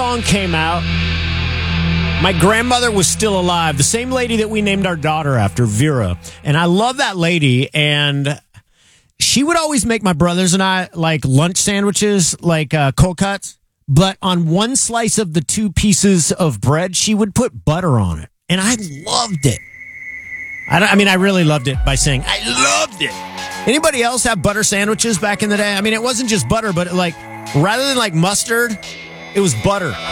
song came out, my grandmother was still alive. The same lady that we named our daughter after, Vera. And I love that lady. And she would always make my brothers and I like lunch sandwiches, like cold cuts. But on one slice of the 2 pieces of bread, she would put butter on it. And I loved it. I really loved it by saying, I loved it. Anybody else have butter sandwiches back in the day? I mean, it wasn't just butter, but rather than like mustard, it was butter.